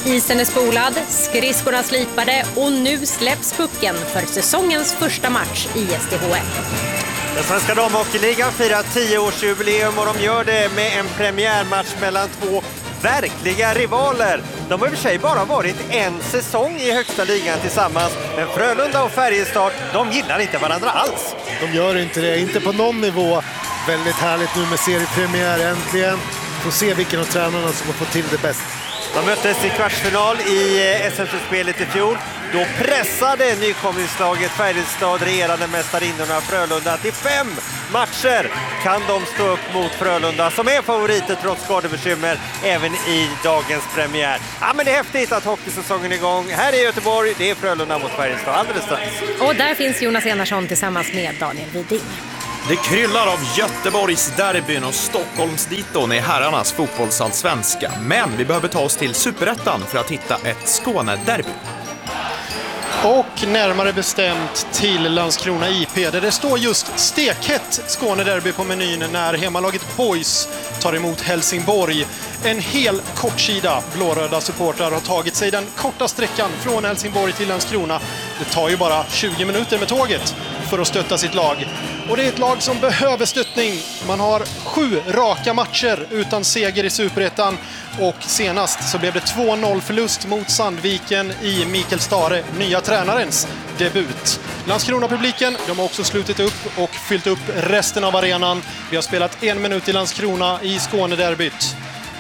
Isen är spolad, skridskorna slipade och nu släpps pucken för säsongens första match i SDHL. Den svenska damhockeyligan firar 10-årsjubileum och de gör det med en premiärmatch mellan två verkliga rivaler. De har i och för sig bara varit en säsong i högsta ligan tillsammans, men Frölunda och Färjestad, de gillar inte varandra alls. De gör inte det, inte på någon nivå. Väldigt härligt nu med seriepremiär äntligen. Får se vilken av tränarna som har fått till det bäst. De möttes i kvartsfinal i SM-spelet i fjol. Då pressade nykomlingslaget Färjestad regerande mästarinnorna Frölunda till 5 matcher. Kan de stå upp mot Frölunda som är favoriter trots skadebekymmer även i dagens premiär. Ja, men det är häftigt att hockeysäsongen är igång. Här i Göteborg, det är Frölunda mot Färjestad alldeles strax. Och där finns Jonas Enarsson tillsammans med Daniel Widing. Det kryllar av Göteborgs derbyn och Stockholmsditon i herrarnas fotbollsallsvenska. Men vi behöver ta oss till Superettan för att hitta ett Skånederby. Och närmare bestämt till Landskrona IP där det står just stekhett Skånederby på menyn när hemmalaget Boys tar emot Helsingborg. En hel kortsida blåröda supportrar har tagit sig den korta sträckan från Helsingborg till Landskrona. Det tar ju bara 20 minuter med tåget för att stötta sitt lag. Och det är ett lag som behöver stöttning. Man har 7 raka matcher utan seger i Superettan. Och senast så blev det 2-0 förlust mot Sandviken i Mikael Stare, nya tränarens debut. Landskrona-publiken, de har också slutit upp och fyllt upp resten av arenan. Vi har spelat 1 minut i Landskrona i Skånederbyt.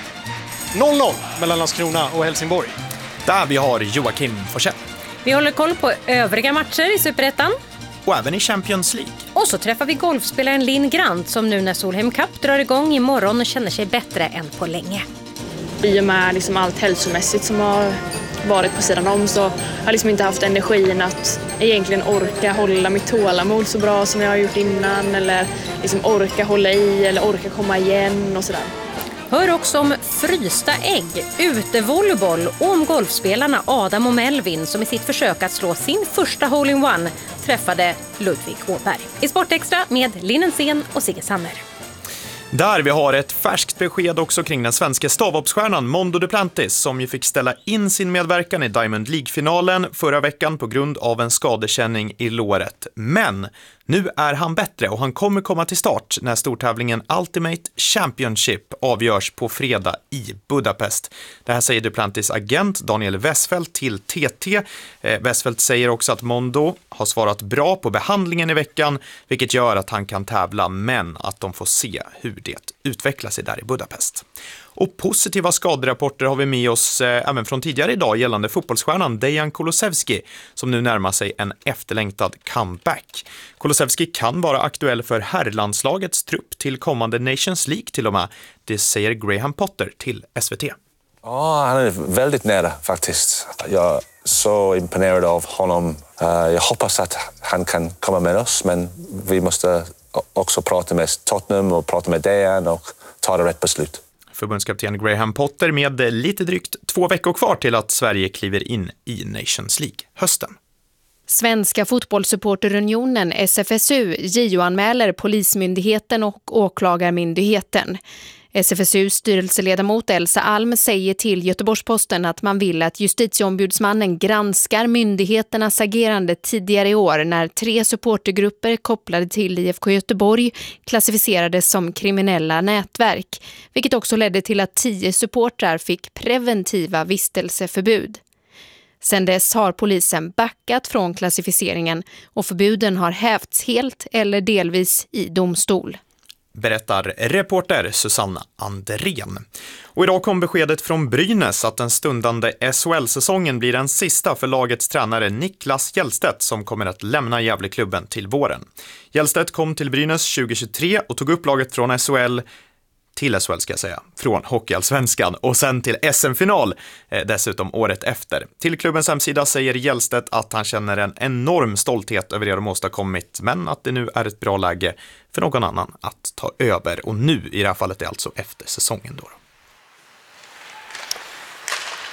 0-0 mellan Landskrona och Helsingborg. Där vi har Joakim Forsell. Vi håller koll på övriga matcher i Superettan. Och även i Champions League. Och så träffar vi golfspelaren Linn Grant som nu när Solheim Cup drar igång imorgon känner sig bättre än på länge. I och med liksom allt hälsomässigt som har varit på sidan om så har jag liksom inte haft energin att egentligen orka hålla mitt tålamod så bra som jag har gjort innan. Eller liksom orka hålla i eller orka komma igen och sådär. Hör också om frysta ägg, utevolleyboll och om golfspelarna Adam och Melvin som i sitt försök att slå sin första hole-in-one träffade Ludvig Åberg. I Sportextra med Linnensén och Sigge Sanner. Där vi har ett färskt besked också kring den svenska stavhoppsstjärnan Mondo Duplantis som ju fick ställa in sin medverkan i Diamond League-finalen förra veckan på grund av en skadekänning i låret. Men nu är han bättre och han kommer komma till start när stortävlingen Ultimate Championship avgörs på fredag i Budapest. Det här säger Duplantis agent Daniel Westfeldt till TT. Westfeldt säger också att Mondo har svarat bra på behandlingen i veckan, vilket gör att han kan tävla, men att de får se hur det utvecklar sig där i Budapest. Och positiva skaderapporter har vi med oss även från tidigare idag gällande fotbollsstjärnan Dejan Kulusevski som nu närmar sig en efterlängtad comeback. Kulusevski kan vara aktuell för herrlandslagets trupp till kommande Nations League till och med. Det säger Graham Potter till SVT. Ja, han är väldigt nära faktiskt. Jag är så imponerad av honom. Jag hoppas att han kan komma med oss, men vi måste också prata med Tottenham och prata med Dejan och ta det rätt beslut. Förbundskapten Graham Potter med lite drygt 2 veckor kvar till att Sverige kliver in i Nations League hösten. Svenska fotbollssupporterunionen SFSU JO-anmäler Polismyndigheten och Åklagarmyndigheten. SFSUs styrelseledamot Elsa Alm säger till Göteborgs-Posten att man vill att justitieombudsmannen granskar myndigheternas agerande tidigare i år när 3 supportergrupper kopplade till IFK Göteborg klassificerades som kriminella nätverk, vilket också ledde till att 10 supportrar fick preventiva vistelseförbud. Sedan dess har polisen backat från klassificeringen och förbuden har hävts helt eller delvis i domstol. Berättar reporter Susanna Andrén. Och idag kom beskedet från Brynäs att den stundande SHL-säsongen blir den sista för lagets tränare Niklas Hjellstedt som kommer att lämna Gävleklubben till våren. Hjellstedt kom till Brynäs 2023 och tog upp laget från SHL till SHL ska jag säga, från Hockeyallsvenskan och sen till SM-final dessutom året efter. Till klubbens hemsida säger Hjellstedt att han känner en enorm stolthet över det de åstadkommit, men att det nu är ett bra läge för någon annan att ta över. Och nu i det här fallet är alltså efter säsongen då.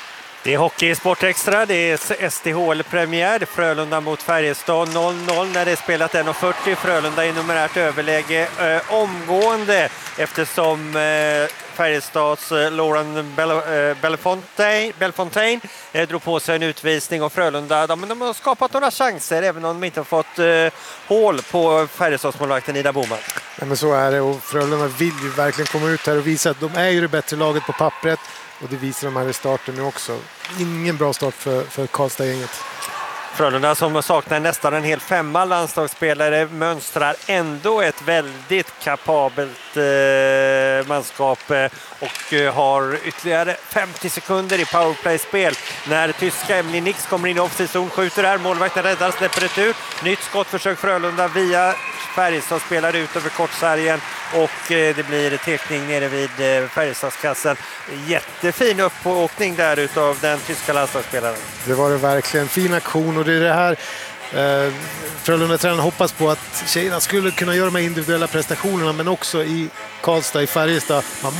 Det är hockey i Sportextra, det är SDHL-premiär, Frölunda mot Färjestad 0-0 när det är spelat 1:40. Frölunda i numerärt överläge omgående eftersom Färjestads Lauren Bellefontaine drog på sig en utvisning och Frölunda de har skapat några chanser även om de inte har fått hål på Färjestadsmålvakten Ida Boman. Ja, men så är det och Frölunda vill ju verkligen komma ut här och visa att de är ju det bättre laget på pappret. Och det visar de här i starten nu också. Ingen bra start för Karlstad-gänget. Frölunda som saknar nästan en hel 5 landslagsspelare mönstrar ändå ett väldigt kapabelt manskap och har ytterligare 50 sekunder i powerplay-spel när tyska Emily Nix kommer in i offside-zon, skjuter här, målvakten räddar, släpper ett ut. Nytt skottförsök Frölunda via Färjestad spelar ut över kortsargen och det blir tekning nere vid Färjestadskassen. Jättefin uppåkning där utav den tyska landslagsspelaren. Det var det verkligen, fin aktion och det är det här Frölunda-tränaren hoppas på att tjejerna skulle kunna göra de här individuella prestationerna men också i Karlstad, i Färjestad. Man